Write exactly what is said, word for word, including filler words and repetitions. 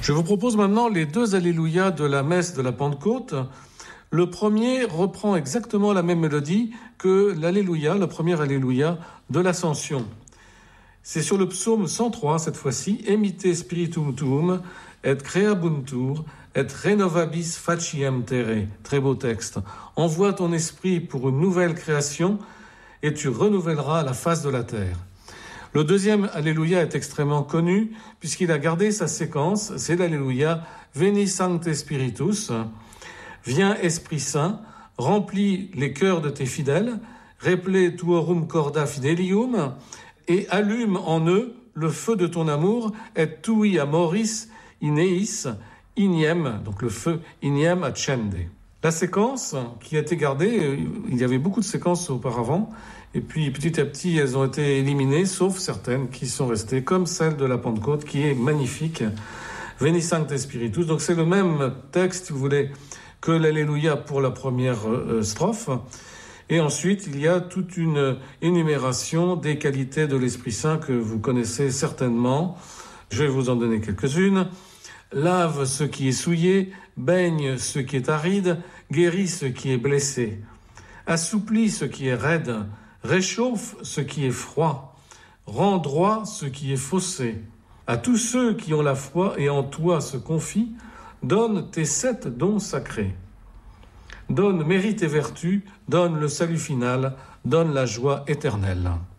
Je vous propose maintenant les deux Alléluia de la messe de la Pentecôte. Le premier reprend exactement la même mélodie que l'Alléluia, le premier Alléluia de l'Ascension. C'est sur le psaume cent trois cette fois-ci, Emite spiritum tuum, et creabuntur, et renovabis faciem terre. Très beau texte. Envoie ton esprit pour une nouvelle création et tu renouvelleras la face de la terre. Le deuxième Alléluia est extrêmement connu puisqu'il a gardé sa séquence. C'est l'Alléluia Veni Sancte Spiritus. Viens Esprit Saint, remplis les cœurs de tes fidèles, reple tuorum corda fidelium, et allume en eux le feu de ton amour, et tui amoris ineis iniem, donc le feu iniem accende. La séquence qui a été gardée, il y avait beaucoup de séquences auparavant, et puis petit à petit elles ont été éliminées, sauf certaines qui sont restées, comme celle de la Pentecôte, qui est magnifique, Veni Sancte Spiritus. Donc c'est le même texte, si vous voulez, que l'Alléluia pour la première euh, strophe. Et ensuite, il y a toute une énumération des qualités de l'Esprit Saint que vous connaissez certainement. Je vais vous en donner quelques-unes. Lave ce qui est souillé, baigne ce qui est aride, guérit ce qui est blessé. Assouplit ce qui est raide, réchauffe ce qui est froid, rend droit ce qui est faussé. À tous ceux qui ont la foi et en toi se confient, donne tes sept dons sacrés. Donne mérite et vertu, donne le salut final, donne la joie éternelle.